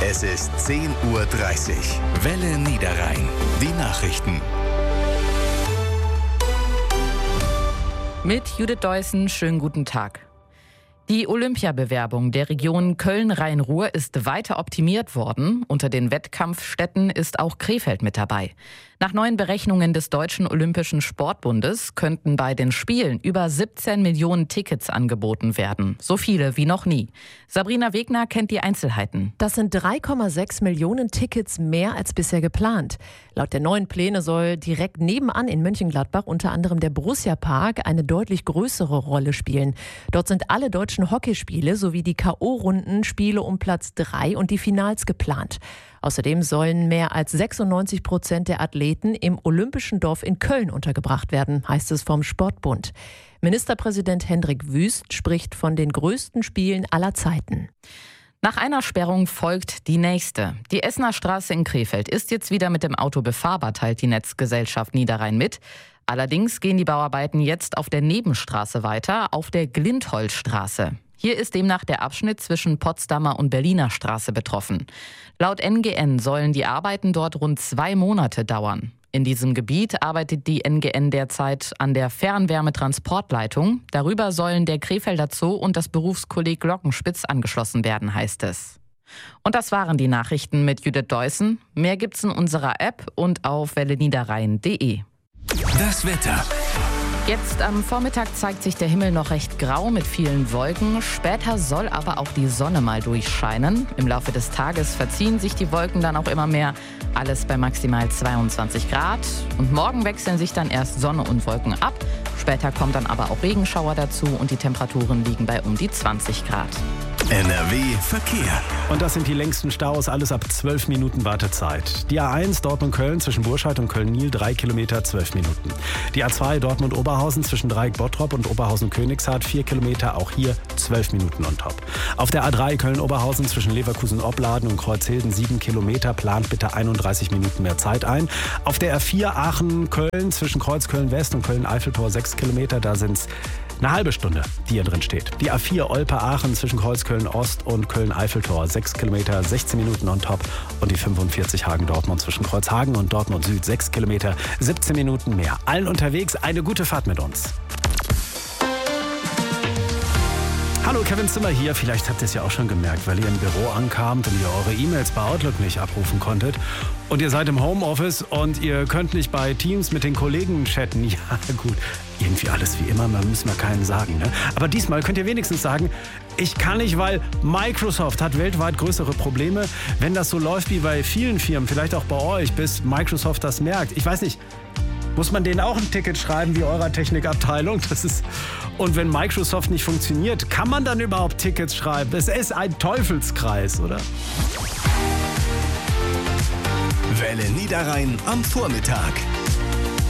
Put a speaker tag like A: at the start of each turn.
A: Es ist 10:30 Uhr. Welle Niederrhein. Die Nachrichten.
B: Mit Judith Deussen, schönen guten Tag. Die Olympiabewerbung der Region Köln-Rhein-Ruhr ist weiter optimiert worden. Unter den Wettkampfstätten ist auch Krefeld mit dabei. Nach neuen Berechnungen des Deutschen Olympischen Sportbundes könnten bei den Spielen über 17 Millionen Tickets angeboten werden. So viele wie noch nie. Sabrina Wegner kennt die Einzelheiten.
C: Das sind 3,6 Millionen Tickets mehr als bisher geplant. Laut der neuen Pläne soll direkt nebenan in Mönchengladbach unter anderem der Borussia-Park eine deutlich größere Rolle spielen. Dort sind alle deutschen Hockeyspiele sowie die K.O.-Rundenspiele um Platz 3 und die Finals geplant. Außerdem sollen mehr als 96% der Athleten im Olympischen Dorf in Köln untergebracht werden, heißt es vom Sportbund. Ministerpräsident Hendrik Wüst spricht von den größten Spielen aller Zeiten.
B: Nach einer Sperrung folgt die nächste. Die Essener Straße in Krefeld ist jetzt wieder mit dem Auto befahrbar, teilt die Netzgesellschaft Niederrhein mit. Allerdings gehen die Bauarbeiten jetzt auf der Nebenstraße weiter, auf der Glintholzstraße. Hier ist demnach der Abschnitt zwischen Potsdamer und Berliner Straße betroffen. Laut NGN sollen die Arbeiten dort rund 2 Monate dauern. In diesem Gebiet arbeitet die NGN derzeit an der Fernwärmetransportleitung. Darüber sollen der Krefelder Zoo und das Berufskolleg Glockenspitz angeschlossen werden, heißt es. Und das waren die Nachrichten mit Judith Deussen. Mehr gibt's in unserer App und auf welleniederrhein.de.
A: Das Wetter.
B: Jetzt am Vormittag zeigt sich der Himmel noch recht grau mit vielen Wolken. Später soll aber auch die Sonne mal durchscheinen. Im Laufe des Tages verziehen sich die Wolken dann auch immer mehr. Alles bei maximal 22 Grad. Und morgen wechseln sich dann erst Sonne und Wolken ab. Später kommt dann aber auch Regenschauer dazu und die Temperaturen liegen bei um die 20 Grad.
A: NRW Verkehr.
D: Und das sind die längsten Staus, alles ab 12 Minuten Wartezeit. Die A1 Dortmund-Köln zwischen Burscheid und Köln-Niel 3 Kilometer, 12 Minuten. Die A2 Dortmund-Oberhausen zwischen Dreieck-Bottrop und Oberhausen-Königshardt 4 Kilometer, auch hier 12 Minuten on top. Auf der A3 Köln-Oberhausen zwischen Leverkusen-Opladen und Kreuzhilden 7 Kilometer, plant bitte 31 Minuten mehr Zeit ein. Auf der R4 Aachen-Köln zwischen Kreuzköln-West und Köln-Eiffeltor 6 Kilometer, da sind es eine halbe Stunde, die hier drin steht. Die A4 Olpe-Aachen zwischen Kreuzköln-Ost und Köln-Eiffeltor 6 Kilometer, 16 Minuten on top. Und die 45 Hagen-Dortmund zwischen Kreuzhagen und Dortmund-Süd 6 Kilometer, 17 Minuten mehr. Allen unterwegs eine gute Fahrt mit uns. Hallo, Kevin Zimmer hier. Vielleicht habt ihr es ja auch schon gemerkt, weil ihr im Büro ankamt und ihr eure E-Mails bei Outlook nicht abrufen konntet. Und ihr seid im Homeoffice und ihr könnt nicht bei Teams mit den Kollegen chatten. Ja, gut. Irgendwie alles wie immer, man muss mal keinen sagen. Ne? Aber diesmal könnt ihr wenigstens sagen, ich kann nicht, weil Microsoft hat weltweit größere Probleme. Wenn das so läuft wie bei vielen Firmen, vielleicht auch bei euch, bis Microsoft das merkt. Ich weiß nicht. Muss man denen auch ein Ticket schreiben wie eurer Technikabteilung? Und wenn Microsoft nicht funktioniert, kann man dann überhaupt Tickets schreiben? Es ist ein Teufelskreis, oder?
A: Welle Niederrhein am Vormittag.